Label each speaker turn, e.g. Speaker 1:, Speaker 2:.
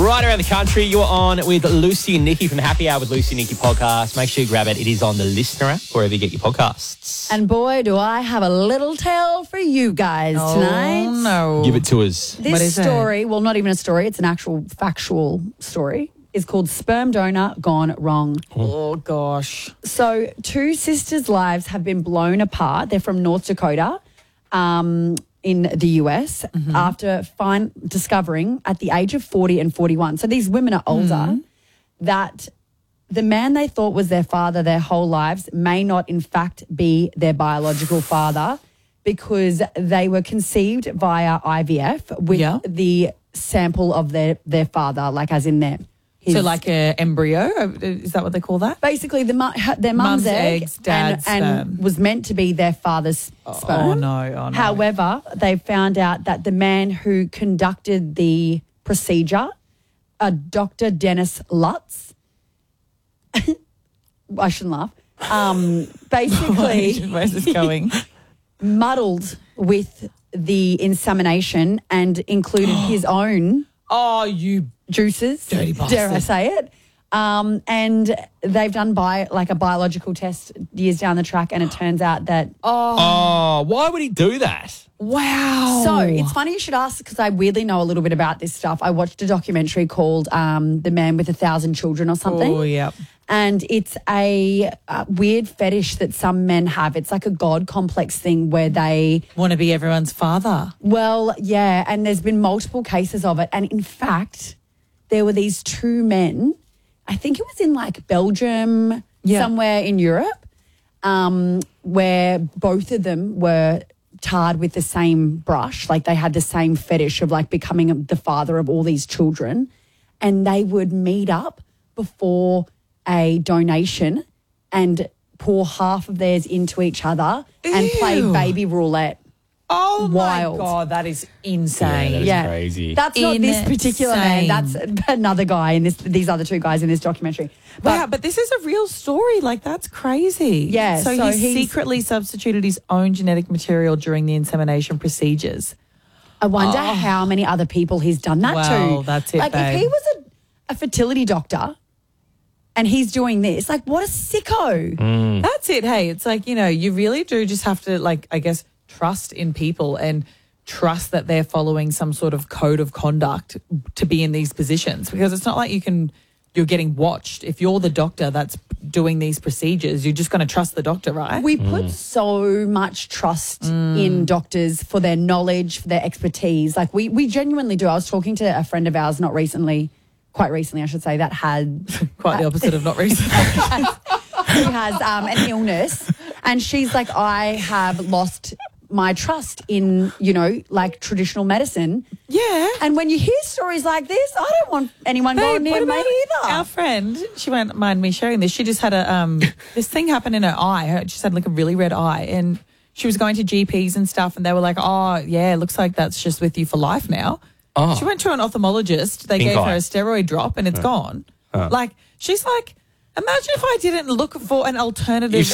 Speaker 1: Right around the country, you're on with Lucy and Nikki from the Happy Hour with Lucy and Nikki podcast. Make sure you grab it. It is on the Listener app, wherever you get your podcasts.
Speaker 2: And boy, do I have a little tale for you guys tonight.
Speaker 3: Oh, no.
Speaker 1: Give it to us.
Speaker 2: This
Speaker 3: What is
Speaker 2: story, well, not even a story, it's an actual factual story, is called Sperm Donor Gone Wrong.
Speaker 3: Oh, gosh.
Speaker 2: So, two sisters' lives have been blown apart. They're from North Dakota in the US after discovering at the age of 40 and 41. So, these women are older, that the man they thought was their father their whole lives may not, in fact, be their biological father because they were conceived via IVF with the sample of their father, like as in their...
Speaker 3: So like an embryo? Is that what they call that?
Speaker 2: Basically, their mum's
Speaker 3: eggs, dad's
Speaker 2: and
Speaker 3: sperm.
Speaker 2: was meant to be their father's sperm.
Speaker 3: Oh, no.
Speaker 2: However, they found out that the man who conducted the procedure, Dr. Dennis Lutz, I shouldn't laugh, basically
Speaker 3: Where's this going?
Speaker 2: muddled with the insemination and included his own
Speaker 3: Oh, you
Speaker 2: juices,
Speaker 3: dirty bastard.
Speaker 2: dare I say it. And they've done a biological test years down the track, and it turns out that...
Speaker 1: Oh, why would he do that?
Speaker 3: Wow.
Speaker 2: So it's funny you should ask because I weirdly know a little bit about this stuff. I watched a documentary called The Man with 1,000 Children or something.
Speaker 3: Oh, yeah.
Speaker 2: And it's a weird fetish that some men have. It's like a God complex thing where they...
Speaker 3: Want to be everyone's father.
Speaker 2: Well, yeah, and there's been multiple cases of it. And in fact, there were these two men, I think it was in like Belgium, somewhere in Europe, where both of them were tarred with the same brush. Like they had the same fetish of like becoming the father of all these children. And they would meet up before a donation and pour half of theirs into each other and play baby roulette.
Speaker 3: Oh,
Speaker 2: Wild.
Speaker 3: my God. That is insane.
Speaker 1: That is crazy.
Speaker 2: That's not this particular man.
Speaker 3: Insane.
Speaker 2: That's another guy in this. These other two guys in this documentary.
Speaker 3: Wow, but this is a real story. Like, that's crazy.
Speaker 2: Yeah,
Speaker 3: So,
Speaker 2: so
Speaker 3: he
Speaker 2: he's-
Speaker 3: secretly substituted his own genetic material during the insemination procedures.
Speaker 2: I wonder how many other people he's done that
Speaker 3: Well,
Speaker 2: to.
Speaker 3: that's it,
Speaker 2: Like if he
Speaker 3: babe.
Speaker 2: was a fertility doctor and he's doing this, like what a sicko.
Speaker 3: That's it. Hey, it's like, you really do just have to, like, I guess, trust in people and trust that they're following some sort of code of conduct to be in these positions, because it's not like you're getting watched. If you're the doctor that's doing these procedures, you're just going to trust the doctor, right?
Speaker 2: We put so much trust in doctors for their knowledge, for their expertise. Like we genuinely do. I was talking to a friend of ours quite recently, I should say, that had
Speaker 3: Quite the opposite of not recent.
Speaker 2: who has an illness, and she's like, I have lost my trust in, like traditional medicine.
Speaker 3: Yeah.
Speaker 2: And when you hear stories like this, I don't want anyone going near
Speaker 3: what
Speaker 2: me
Speaker 3: about
Speaker 2: either.
Speaker 3: Our friend, she won't mind me sharing this. She just had this thing happen in her eye. She had like a really red eye, and she was going to GPs and stuff, and they were like, "Oh, yeah, it looks like that's just with you for life now."
Speaker 1: Oh.
Speaker 3: She went to an ophthalmologist. They gave her a steroid drop, and it's gone. Like, she's like, imagine if I didn't look for an alternative